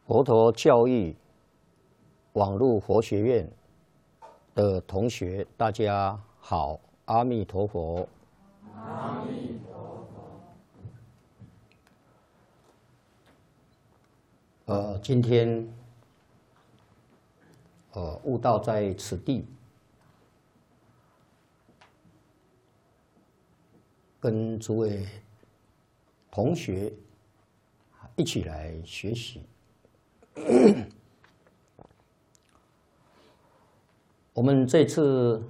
佛陀教育网络佛学院的同学，大家好，阿弥陀佛。 阿弥陀佛。今天悟道在此地，跟诸位同学一起来学习。我们这次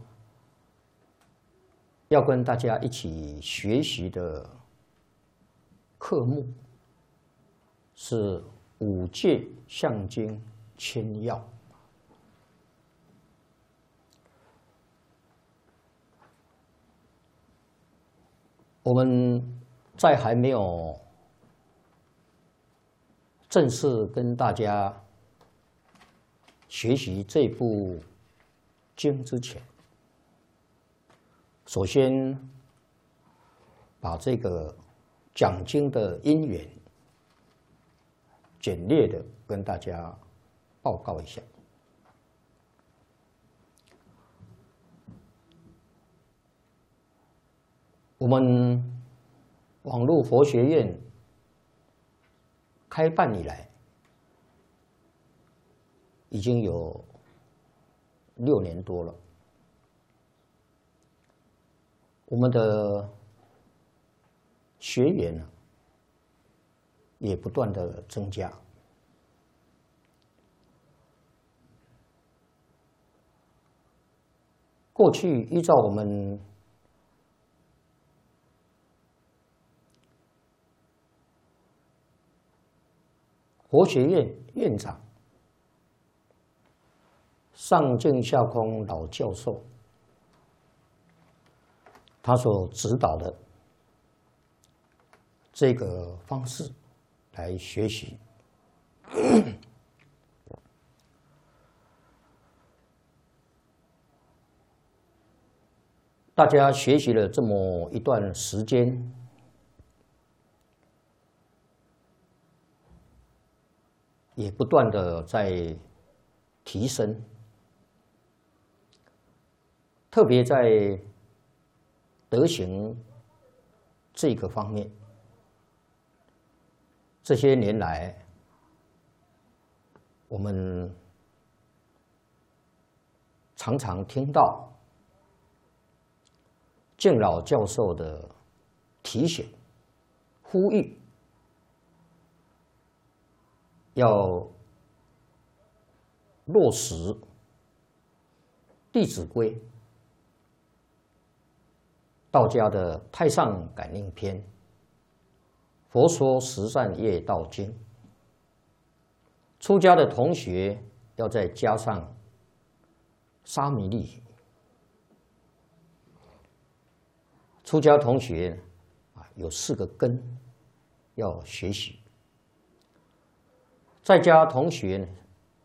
要跟大家一起学习的科目是五戒相经千要。我们在还没有正式跟大家学习这部经之前，首先把这个讲经的因缘简略的跟大家报告一下。我们网络佛学院开办以来，已经有6年多了。我们的学员呢，也不断的增加。过去依照我们佛学院院长上净下空老教授他所指导的这个方式来学习，大家学习了这么一段时间，也不断的在提升，特别在德行这个方面，这些年来，我们常常听到净老教授的提醒、呼吁，要落实《弟子规》、道家的《太上感应篇》、佛说十善业道经，出家的同学要再加上沙弥利。出家同学有4个根要学习，在家同学呢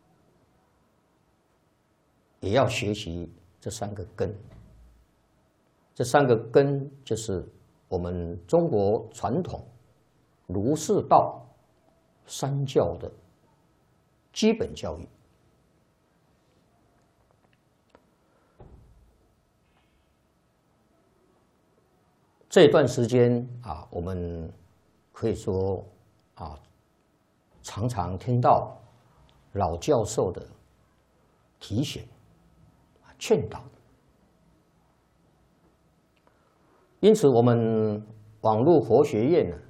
也要学习这3个根。这3个根就是我们中国传统儒释道3教的基本教育。这段时间我们可以说常常听到老教授的提醒、劝导。因此，我们网络佛学院呢，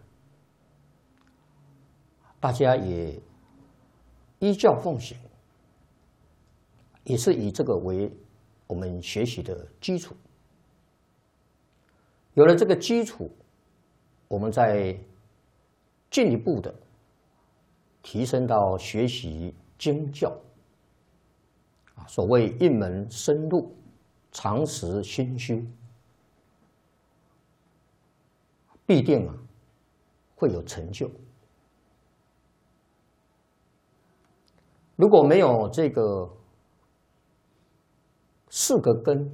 大家也依教奉行，也是以这个为我们学习的基础。有了这个基础，我们再进一步的提升到学习经教。所谓一门深入，长时熏修，必定会有成就。如果没有这个4个根，